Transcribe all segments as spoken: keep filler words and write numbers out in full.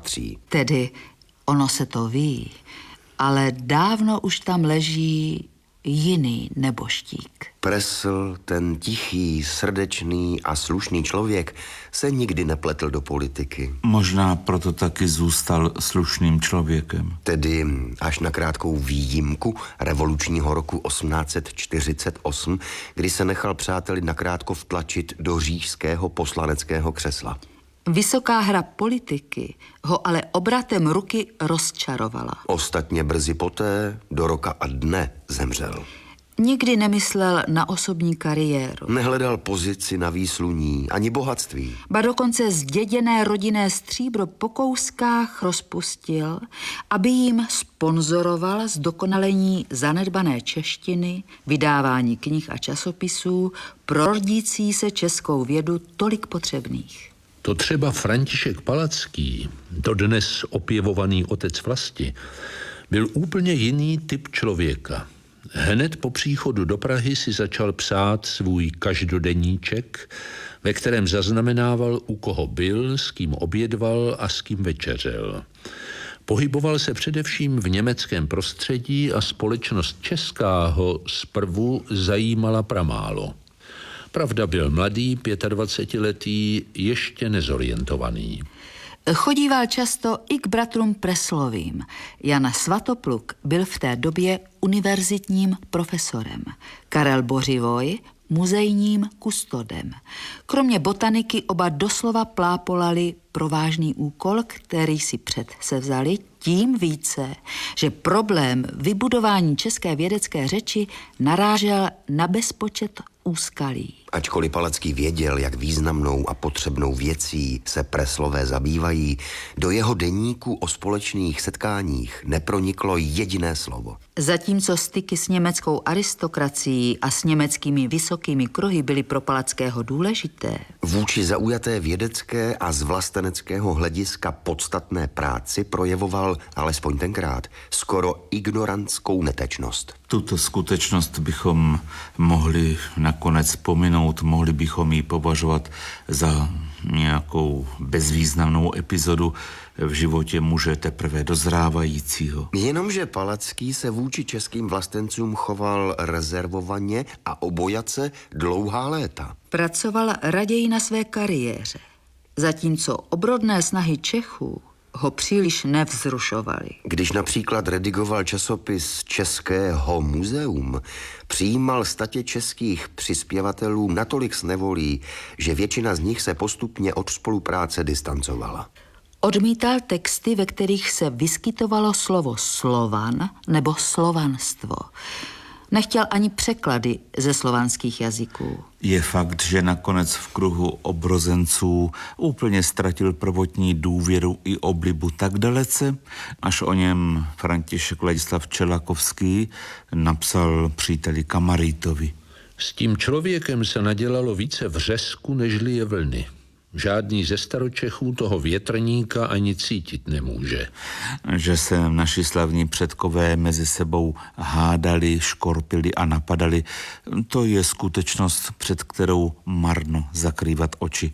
nepatří. Tedy ono se to ví, ale dávno už tam leží jiný neboštík. Pressl, ten tichý, srdečný a slušný člověk, se nikdy nepletl do politiky. Možná proto taky zůstal slušným člověkem. Tedy až na krátkou výjimku revolučního roku osmnáct set čtyřicet osm, kdy se nechal přáteli nakrátko vtlačit do říšského poslaneckého křesla. Vysoká hra politiky ho ale obratem ruky rozčarovala. Ostatně brzy poté, do roka a dne, zemřel. Nikdy nemyslel na osobní kariéru. Nehledal pozici na výsluní ani bohatství. Ba dokonce zděděné rodinné stříbro po kouskách rozpustil, aby jim sponzoroval zdokonalení zanedbané češtiny, vydávání knih a časopisů pro rodící se českou vědu tolik potřebných. To třeba František Palacký, dodnes opěvovaný otec vlasti, byl úplně jiný typ člověka. Hned po příchodu do Prahy si začal psát svůj každodeníček, ve kterém zaznamenával, u koho byl, s kým obědval a s kým večeřel. Pohyboval se především v německém prostředí a společnost česká ho zprvu zajímala pramálo. Pravda, byl mladý, pětadvacetiletý, ještě nezorientovaný. Chodíval často i k bratrům Presslovým. Jan Svatopluk byl v té době univerzitním profesorem. Karel Bořivoj muzejním kustodem. Kromě botaniky oba doslova plápolali pro vážný úkol, který si předsevzali, tím více, že problém vybudování české vědecké řeči narážel na bezpočet úskalí. Ačkoliv Palacký věděl, jak významnou a potřebnou věcí se Presslové zabývají, do jeho deníku o společných setkáních neproniklo jediné slovo. Zatímco styky s německou aristokracií a s německými vysokými kruhy byly pro Palackého důležité, vůči zaujaté vědecké a z vlasteneckého hlediska podstatné práci projevoval, alespoň tenkrát, skoro ignorantskou netečnost. Tuto skutečnost bychom mohli nakonec pominout, mohli bychom ji považovat za nějakou bezvýznamnou epizodu v životě muže teprve dozrávajícího. Jenomže Palacký se vůči českým vlastencům choval rezervovaně a obojace dlouhá léta. Pracoval raději na své kariéře, zatímco obrodné snahy Čechů ho příliš nevzrušovaly. Když například redigoval časopis Českého muzeum, přijímal statě českých přispěvatelů natolik s nevolí, že většina z nich se postupně od spolupráce distancovala. Odmítal texty, ve kterých se vyskytovalo slovo Slovan nebo slovanstvo. Nechtěl ani překlady ze slovanských jazyků. Je fakt, že nakonec v kruhu obrozenců úplně ztratil prvotní důvěru i oblibu tak dalece, až o něm František Ladislav Čelakovský napsal příteli Kamarítovi. S tím člověkem se nadělalo více vřesku, nežli je vlny. Žádný ze staročechů toho větrníka ani cítit nemůže. Že se naši slavní předkové mezi sebou hádali, škorpili a napadali, to je skutečnost, před kterou marno zakrývat oči.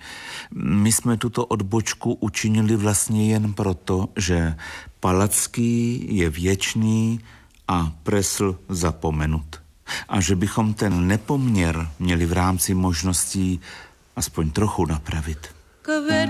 My jsme tuto odbočku učinili vlastně jen proto, že Palacký je věčný a Pressl zapomenut. A že bychom ten nepoměr měli v rámci možností aspoň trochu napravit.